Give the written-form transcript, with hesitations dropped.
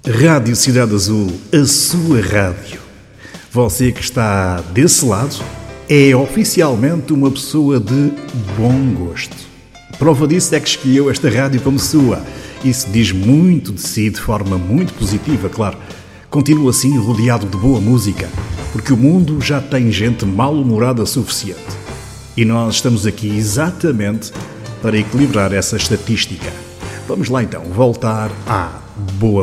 Rádio Cidade Azul, a sua rádio. Você que está desse lado é oficialmente uma pessoa de bom gosto. Prova disso é que escolheu esta rádio como sua. Isso diz muito de si, de forma muito positiva, claro. Continua assim rodeado de boa música, porque o mundo já tem gente mal-humorada suficiente. E nós estamos aqui exatamente para equilibrar essa estatística. Vamos lá então voltar à boa